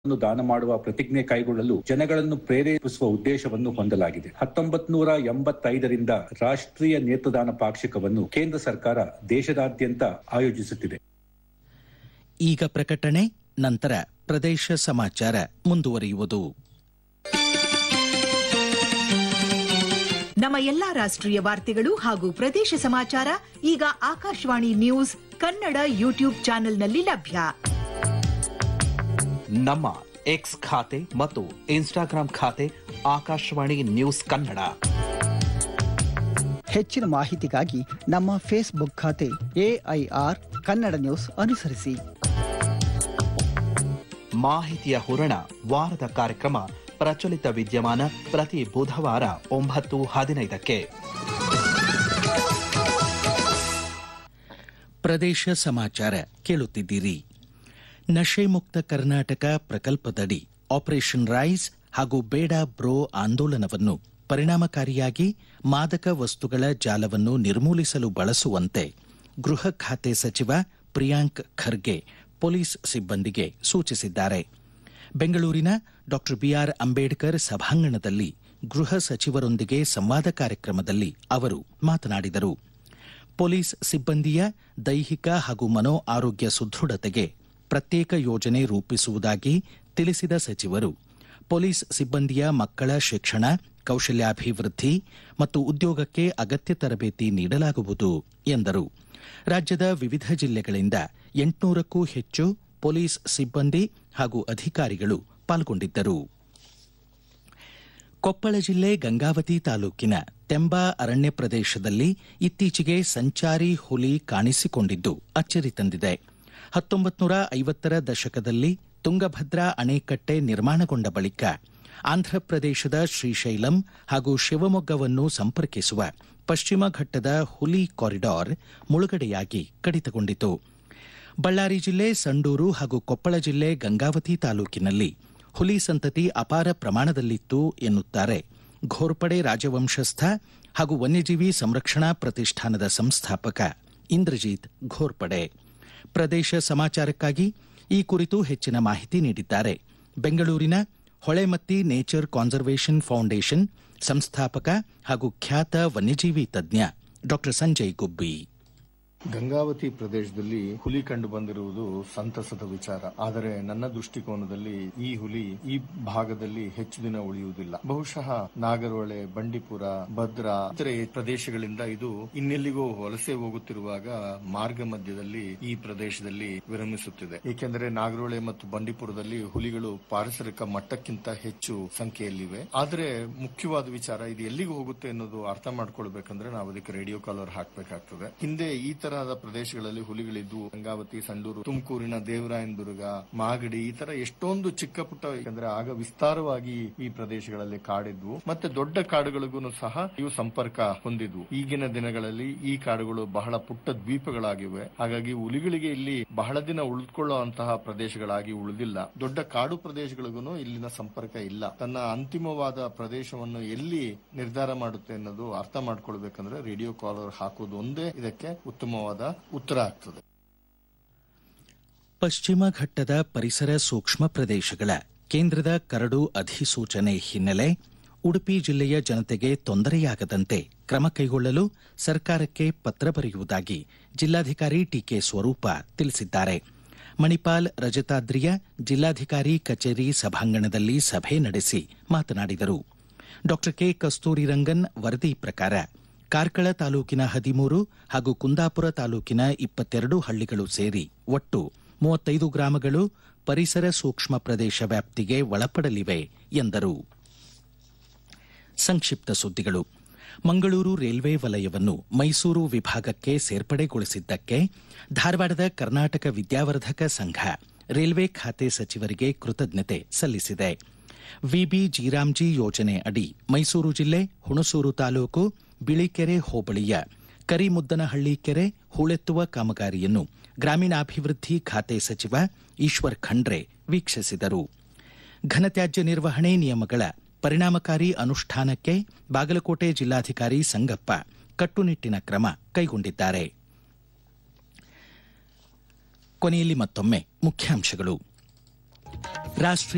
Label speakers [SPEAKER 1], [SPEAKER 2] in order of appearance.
[SPEAKER 1] ದಾನ ಮಾಡುವ ಪ್ರತಿಜ್ಞೆ ಕೈಗೊಳ್ಳಲು ಜನಗಳನ್ನು ಪ್ರೇರೇಪಿಸುವ ಉದ್ದೇಶವನ್ನು ಹೊಂದಲಾಗಿದೆ. 1985ರಿಂದ ರಾಷ್ಟ್ರೀಯ ನೇತ್ರದಾನ ಪಾಕ್ಷಿಕವನ್ನು ಕೇಂದ್ರ ಸರ್ಕಾರ ದೇಶದಾದ್ಯಂತ ಆಯೋಜಿಸುತ್ತಿದೆ.
[SPEAKER 2] ಈಗ ಪ್ರಕಟಣೆ, ನಂತರ ಪ್ರದೇಶ ಸಮಾಚಾರ ಮುಂದುವರಿಯುವುದು.
[SPEAKER 3] ನಮ್ಮ ಎಲ್ಲಾ ರಾಷ್ಟ್ರೀಯ ವಾರ್ತೆಗಳು ಹಾಗೂ ಪ್ರದೇಶ ಸಮಾಚಾರ ಈಗ ಆಕಾಶವಾಣಿ ನ್ಯೂಸ್ ಕನ್ನಡ ಯೂಟ್ಯೂಬ್ ಚಾನೆಲ್ನಲ್ಲಿ ಲಭ್ಯ.
[SPEAKER 4] ನಮ್ಮ ಎಕ್ಸ್ ಖಾತೆ ಮತ್ತು ಇನ್ಸ್ಟಾಗ್ರಾಂ ಖಾತೆ ಆಕಾಶವಾಣಿ ನ್ಯೂಸ್ ಕನ್ನಡ.
[SPEAKER 5] ಹೆಚ್ಚಿನ ಮಾಹಿತಿಗಾಗಿ ನಮ್ಮ ಫೇಸ್ಬುಕ್ ಖಾತೆ AIR ಕನ್ನಡ ನ್ಯೂಸ್ ಅನುಸರಿಸಿ.
[SPEAKER 4] ಮಾಹಿತಿಯ ಹೂರಣ ವಾರದ ಕಾರ್ಯಕ್ರಮ ಪ್ರಚಲಿತ ವಿದ್ಯಮಾನ ಪ್ರತಿ ಬುಧವಾರ 9:15ಕ್ಕೆ.
[SPEAKER 2] ಪ್ರದೇಶ ಸಮಾಚಾರ ಕೇಳುತ್ತಿದ್ದೀರಿ. ನಶೆ ಮುಕ್ತ ಕರ್ನಾಟಕ ಪ್ರಕಲ್ಪದಡಿ ಆಪರೇಷನ್ ರೈಸ್ ಹಾಗೂ ಬೇಡ ಬ್ರೋ ಆಂದೋಲನವನ್ನು ಪರಿಣಾಮಕಾರಿಯಾಗಿ ಮಾದಕ ವಸ್ತುಗಳ ಜಾಲವನ್ನು ನಿರ್ಮೂಲಿಸಲು ಬಳಸುವಂತೆ ಗೃಹ ಖಾತೆ ಸಚಿವ ಪ್ರಿಯಾಂಕ್ ಖರ್ಗೆ ಪೊಲೀಸ್ ಸಿಬ್ಬಂದಿಗೆ ಸೂಚಿಸಿದ್ದಾರೆ. ಬೆಂಗಳೂರಿನ ಡಾ ಬಿಆರ್ ಅಂಬೇಡ್ಕರ್ ಸಭಾಂಗಣದಲ್ಲಿ ಗೃಹ ಸಚಿವರೊಂದಿಗೆ ಸಂವಾದ ಕಾರ್ಯಕ್ರಮದಲ್ಲಿ ಅವರು ಮಾತನಾಡಿದರು. ಪೊಲೀಸ್ ಸಿಬ್ಬಂದಿಯ ದೈಹಿಕ ಹಾಗೂ ಮನೋ ಆರೋಗ್ಯ ಸುದೃಢತೆಗೆ ಪ್ರತ್ಯೇಕ ಯೋಜನೆ ರೂಪಿಸುವುದಾಗಿ ತಿಳಿಸಿದ ಸಚಿವರು, ಪೊಲೀಸ್ ಸಿಬ್ಬಂದಿಯ ಮಕ್ಕಳ ಶಿಕ್ಷಣ, ಕೌಶಲ್ಯಾಭಿವೃದ್ಧಿ ಮತ್ತು ಉದ್ಯೋಗಕ್ಕೆ ಅಗತ್ಯ ತರಬೇತಿ ನೀಡಲಾಗುವುದು ಎಂದರು. ರಾಜ್ಯದ ವಿವಿಧ ಜಿಲ್ಲೆಗಳಿಂದ 800ಕ್ಕೂ ಹೆಚ್ಚು ಪೊಲೀಸ್ ಸಿಬ್ಬಂದಿ ಹಾಗೂ ಅಧಿಕಾರಿಗಳು ಪಾಲ್ಗೊಂಡಿದ್ದರು. ಕೊಪ್ಪಳ ಜಿಲ್ಲೆ ಗಂಗಾವತಿ ತಾಲೂಕಿನ ತೆಂಬಾ ಅರಣ್ಯ ಪ್ರದೇಶದಲ್ಲಿ ಇತ್ತೀಚೆಗೆ ಸಂಚಾರಿ ಹುಲಿ ಕಾಣಿಸಿಕೊಂಡಿದ್ದು ಅಚ್ಚರಿ ತಂದಿದೆ. 1950ರ ದಶಕದಲ್ಲಿ ತುಂಗಭದ್ರಾ ಅಣೆಕಟ್ಟೆ ನಿರ್ಮಾಣಗೊಂಡ ಬಳಿಕ ಆಂಧ್ರಪ್ರದೇಶದ ಶ್ರೀಶೈಲಂ ಹಾಗೂ ಶಿವಮೊಗ್ಗವನ್ನು ಸಂಪರ್ಕಿಸುವ ಪಶ್ಚಿಮ ಘಟ್ಟದ ಹುಲಿ ಕಾರಿಡಾರ್ ಮುಳುಗಡೆಯಾಗಿ ಕಡಿತಗೊಂಡಿತು. ಬಳ್ಳಾರಿ ಜಿಲ್ಲೆ ಸಂಡೂರು ಹಾಗೂ ಕೊಪ್ಪಳ ಜಿಲ್ಲೆ ಗಂಗಾವತಿ ತಾಲೂಕಿನಲ್ಲಿ ಹುಲಿ ಸಂತತಿ ಅಪಾರ ಪ್ರಮಾಣದಲ್ಲಿತ್ತು ಎನ್ನುತ್ತಾರೆ ಘೋರ್ಪಡೆ ರಾಜವಂಶಸ್ಥ ಹಾಗೂ ವನ್ಯಜೀವಿ ಸಂರಕ್ಷಣಾ ಪ್ರತಿಷ್ಠಾನದ ಸಂಸ್ಥಾಪಕ ಇಂದ್ರಜಿತ್ ಘೋರ್ಪಡೆ. ಪ್ರದೇಶ ಸಮಾಚಾರಕ್ಕಾಗಿ ಈ ಕುರಿತು ಹೆಚ್ಚಿನ ಮಾಹಿತಿ ನೀಡಿದ್ದಾರೆ ಬೆಂಗಳೂರಿನ ಹೊಳೆಮತ್ತಿ ನೇಚರ್ ಕಾನ್ಸರ್ವೇಷನ್ ಫೌಂಡೇಶನ್ ಸಂಸ್ಥಾಪಕ ಹಾಗೂ ಖ್ಯಾತ ವನ್ಯಜೀವಿ ತಜ್ಞ ಡಾ ಸಂಜಯ್ ಗುಬ್ಬಿ.
[SPEAKER 6] ಗಂಗಾವತಿ ಪ್ರದೇಶದಲ್ಲಿ ಹುಲಿ ಕಂಡು ಬಂದಿರುವುದು ಸಂತಸದ ವಿಚಾರ. ಆದರೆ ನನ್ನ ದೃಷ್ಟಿಕೋನದಲ್ಲಿ ಈ ಹುಲಿ ಈ ಭಾಗದಲ್ಲಿ ಹೆಚ್ಚು ದಿನ ಉಳಿಯುವುದಿಲ್ಲ. ಬಹುಶಃ ನಾಗರಹೊಳೆ, ಬಂಡೀಪುರ, ಭದ್ರಾ ಇತರೆ ಪ್ರದೇಶಗಳಿಂದ ಇದು ಇನ್ನೆಲ್ಲಿಗೋ ವಲಸೆ ಹೋಗುತ್ತಿರುವಾಗ ಮಾರ್ಗ ಮಧ್ಯದಲ್ಲಿ ಈ ಪ್ರದೇಶದಲ್ಲಿ ವಿರಮಿಸುತ್ತಿದೆ. ಏಕೆಂದರೆ ನಾಗರಹೊಳೆ ಮತ್ತು ಬಂಡೀಪುರದಲ್ಲಿ ಹುಲಿಗಳು ಪಾರಿಸರಿಕ ಮಟ್ಟಕ್ಕಿಂತ ಹೆಚ್ಚು ಸಂಖ್ಯೆಯಲ್ಲಿವೆ. ಆದರೆ ಮುಖ್ಯವಾದ ವಿಚಾರ, ಇದು ಎಲ್ಲಿಗೆ ಹೋಗುತ್ತೆ ಅನ್ನೋದು ಅರ್ಥ ಮಾಡ್ಕೊಳ್ಬೇಕಂದ್ರೆ ನಾವು ಅದಕ್ಕೆ ರೇಡಿಯೋ ಕಾಲರ್ ಹಾಕಬೇಕಾಗ್ತದೆ. ಹಿಂದೆ ಈ ತರಹದ ಪ್ರದೇಶಗಳಲ್ಲಿ ಹುಲಿಗಳಿದ್ದು ಗಂಗಾವತಿ, ಸಂಡೂರು, ತುಮಕೂರಿನ ದೇವರಾಯನದುರ್ಗ, ಮಾಗಡಿ ಈ ತರ ಎಷ್ಟೊಂದು ಚಿಕ್ಕ ಪುಟ್ಟ, ಯಾಕಂದ್ರೆ ಆಗ ವಿಸ್ತಾರವಾಗಿ ಈ ಪ್ರದೇಶಗಳಲ್ಲಿ ಕಾಡಿದ್ವು. ಮತ್ತೆ ದೊಡ್ಡ ಕಾಡುಗಳಿಗೂ ಸಹ ಇವು ಸಂಪರ್ಕ ಹೊಂದಿದ್ವು. ಈಗಿನ ದಿನಗಳಲ್ಲಿ ಈ ಕಾಡುಗಳು ಬಹಳ ಪುಟ್ಟ ದ್ವೀಪಗಳಾಗಿವೆ. ಹಾಗಾಗಿ ಹುಲಿಗಳಿಗೆ ಇಲ್ಲಿ ಬಹಳ ದಿನ ಉಳಿದುಕೊಳ್ಳುವಂತಹ ಪ್ರದೇಶಗಳಾಗಿ ಉಳಿದಿಲ್ಲ. ದೊಡ್ಡ ಕಾಡು ಪ್ರದೇಶಗಳಿಗೂ ಇಲ್ಲಿನ ಸಂಪರ್ಕ ಇಲ್ಲ. ತನ್ನ ಅಂತಿಮವಾದ ಪ್ರದೇಶವನ್ನು ಎಲ್ಲಿ ನಿರ್ಧಾರ ಮಾಡುತ್ತೆ ಅನ್ನೋದು ಅರ್ಥ ಮಾಡ್ಕೊಳ್ಬೇಕಂದ್ರೆ ರೇಡಿಯೋ ಕಾಲರ್ ಹಾಕೋದು ಒಂದೇ ಇದಕ್ಕೆ ಉತ್ತಮವಾದ ಉತ್ತರ ಆಗ್ತದೆ.
[SPEAKER 2] ಪಶ್ಚಿಮ ಘಟ್ಟದ ಪರಿಸರ ಸೂಕ್ಷ್ಮ ಪ್ರದೇಶಗಳ ಕೇಂದ್ರದ ಕರಡು ಅಧಿಸೂಚನೆ ಹಿನ್ನೆಲೆ ಉಡುಪಿ ಜಿಲ್ಲೆಯ ಜನತೆಗೆ ತೊಂದರೆಯಾಗದಂತೆ ಕ್ರಮ ಕೈಗೊಳ್ಳಲು ಸರ್ಕಾರಕ್ಕೆ ಪತ್ರ ಬರೆಯುವುದಾಗಿ ಜಿಲ್ಲಾಧಿಕಾರಿ ಟಿಕೆ ಸ್ವರೂಪ ತಿಳಿಸಿದ್ದಾರೆ. ಮಣಿಪಾಲ್ ರಜತಾದ್ರಿಯ ಜಿಲ್ಲಾಧಿಕಾರಿ ಕಚೇರಿ ಸಭಾಂಗಣದಲ್ಲಿ ಸಭೆ ನಡೆಸಿ ಮಾತನಾಡಿದರು. ಡಾ ಕೆ ಕಸ್ತೂರಿರಂಗನ್ ವರದಿ ಪ್ರಕಾರ ಕಾರ್ಕಳ ತಾಲೂಕಿನ 13 ಹಾಗೂ ಕುಂದಾಪುರ ತಾಲೂಕಿನ 22 ಹಳ್ಳಿಗಳು ಸೇರಿ ಒಟ್ಟು 35 ಗ್ರಾಮಗಳು ಪರಿಸರ ಸೂಕ್ಷ್ಮ ಪ್ರದೇಶ ವ್ಯಾಪ್ತಿಗೆ ಒಳಪಡಲಿವೆ ಎಂದರು. ಸಂಕ್ಷಿಪ್ತ ಸುದ್ದಿಗಳು. ಮಂಗಳೂರು ರೈಲ್ವೆ ವಲಯವನ್ನು ಮೈಸೂರು ವಿಭಾಗಕ್ಕೆ ಸೇರ್ಪಡೆಗೊಳಿಸಿದ್ದಕ್ಕೆ ಧಾರವಾಡದ ಕರ್ನಾಟಕ ವಿದ್ಯಾವರ್ಧಕ ಸಂಘ ರೈಲ್ವೆ ಖಾತೆ ಸಚಿವರಿಗೆ ಕೃತಜ್ಞತೆ ಸಲ್ಲಿಸಿದೆ. ವಿಬಿ ಜೀರಾಮ್ಜಿ ಯೋಜನೆ ಅಡಿ ಮೈಸೂರು ಜಿಲ್ಲೆ ಹುಣಸೂರು ತಾಲೂಕು ಬಿಳಿಕೆರೆ ಹೋಬಳಿಯ ಕರಿಮುದ್ದನಹಳ್ಳಿ ಕೆರೆ ಹೂಳೆತ್ತುವ ಕಾಮಗಾರಿಯನ್ನು ಗ್ರಾಮೀಣಾಭಿವೃದ್ಧಿ ಖಾತೆ ಸಚಿವ ಈಶ್ವರ್ ಖಂಡ್ರೆ ವೀಕ್ಷಿಸಿದರು. ಘನತ್ಯಾಜ್ಯ ನಿರ್ವಹಣೆ ನಿಯಮಗಳ ಪರಿಣಾಮಕಾರಿ ಅನುಷ್ಠಾನಕ್ಕೆ ಬಾಗಲಕೋಟೆ ಜಿಲ್ಲಾಧಿಕಾರಿ ಸಂಗಪ್ಪ ಕಟ್ಟುನಿಟ್ಟಿನ ಕ್ರಮ ಕೈಗೊಂಡಿದ್ದಾರೆ. ಕೊನೆಯಲ್ಲಿ ಮತ್ತೊಮ್ಮೆ ಮುಖ್ಯಾಂಶಗಳು. ರಾಷ್ಟ್ರೀಯ